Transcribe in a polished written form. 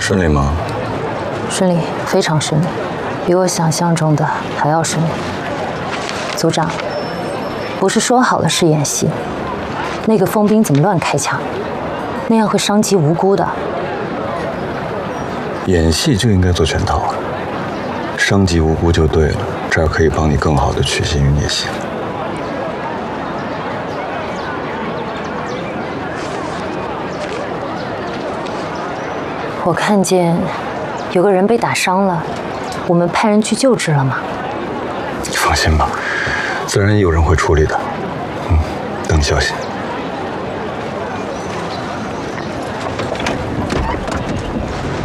顺利吗？ 顺利，非常顺利，比我想象中的还要顺利。组长，不是说好了是演习？那个疯兵怎么乱开枪？那样会伤及无辜的。 演戏就应该做全套，伤及无辜就对了。这样可以帮你更好的取信于聂心。 我看见有个人被打伤了，我们派人去救治了吗？ 你放心吧，自然有人会处理的。等消息。